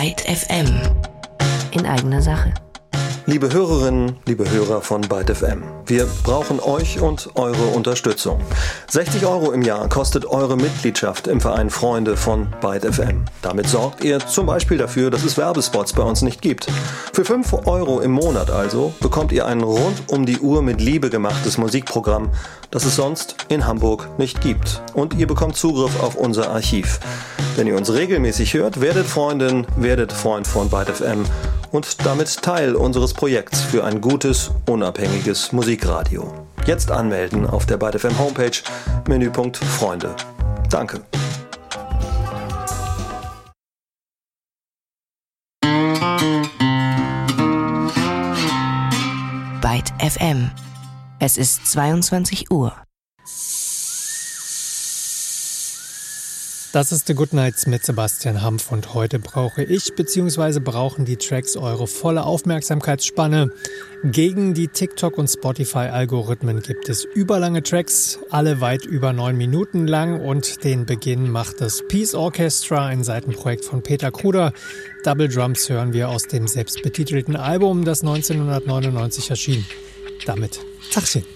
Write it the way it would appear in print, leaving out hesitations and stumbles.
Byte FM. In eigener Sache. Liebe Hörerinnen, liebe Hörer von Byte FM, wir brauchen euch und eure Unterstützung. 60 € im Jahr kostet eure Mitgliedschaft im Verein Freunde von Byte FM. Damit sorgt ihr zum Beispiel dafür, dass es Werbespots bei uns nicht gibt. Für 5 € im Monat also bekommt ihr ein rund um die Uhr mit Liebe gemachtes Musikprogramm, das es sonst in Hamburg nicht gibt. Und ihr bekommt Zugriff auf unser Archiv. Wenn ihr uns regelmäßig hört, werdet Freundin, werdet Freund von Byte FM und damit Teil unseres Projekts für ein gutes, unabhängiges Musikradio. Jetzt anmelden auf der Byte FM Homepage, Menüpunkt Freunde. Danke. Byte FM. Es ist 22 Uhr. Das ist The Good Nights mit Sebastian Hampf und heute brauche ich bzw. brauchen die Tracks eure volle Aufmerksamkeitsspanne. Gegen die TikTok- und Spotify-Algorithmen gibt es überlange Tracks, alle weit über 9 Minuten lang und den Beginn macht das Peace Orchestra, ein Seitenprojekt von Peter Kruder. Double Drums hören wir aus dem selbstbetitelten Album, das 1999 erschien. Damit Tachchen.